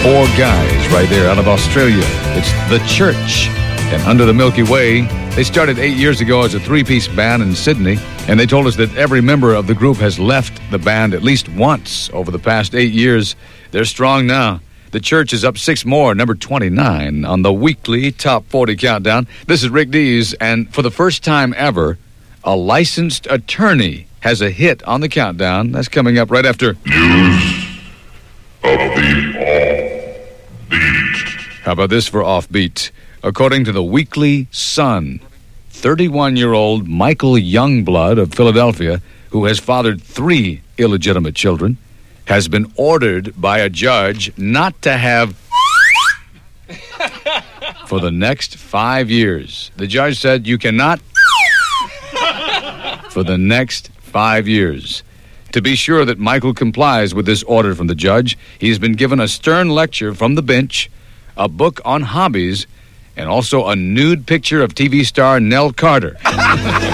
Four guys right there out of Australia. It's The Church. And Under the Milky Way, they started 8 years ago as a three-piece band in Sydney, and they told us that every member of the group has left the band at least once over the past 8 years. They're strong now. The Church is up 6 more, number 29 on the weekly Top 40 Countdown. This is Rick Dees, and for the first time ever, a licensed attorney has a hit on the countdown. That's coming up right after News of the Offbeat. How about this for Offbeat? According to the Weekly Sun, 31-year-old Michael Youngblood of Philadelphia, who has fathered 3 illegitimate children, has been ordered by a judge not to have for the next 5 years. The judge said you cannot for the next 5 years. To be sure that Michael complies with this order from the judge, he's been given a stern lecture from the bench, a book on hobbies, and also a nude picture of TV star Nell Carter.